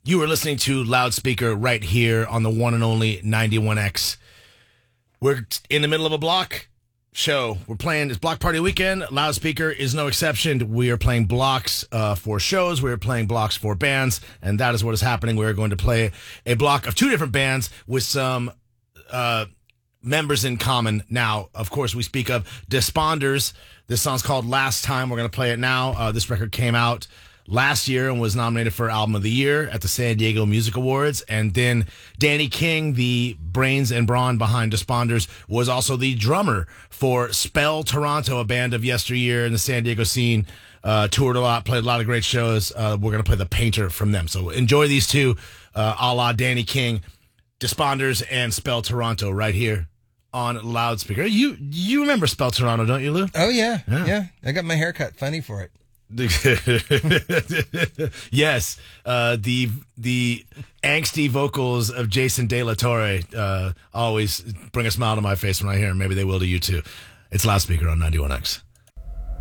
You are listening to Loudspeaker right here on the one and only 91X. We're in the middle of a block show. We're playing this block party weekend. Loudspeaker is no exception. We are playing blocks for shows. We are playing blocks for bands, and that is what is happening. We're going to play a block of two different bands with some members in common. Now, of course, we speak of Desponders. This song's called Last Time. We're going to play it now. This record came out last year and was nominated for Album of the Year at the San Diego Music Awards. And then Danny King, the brains and brawn behind Desponders, was also the drummer for Spell Toronto, a band of yesteryear in the San Diego scene. Toured a lot, played a lot of great shows. We're going to play The Painter from them. So enjoy these two, a la Danny King, Desponders, and Spell Toronto right here on Loudspeaker. You remember Spell Toronto, don't you, Lou? Oh, yeah. I got my haircut funny for it. Yes, the angsty vocals of Jason De La Torre always bring a smile to my face when I hear him. Maybe they will to you too. It's Loudspeaker on 91X.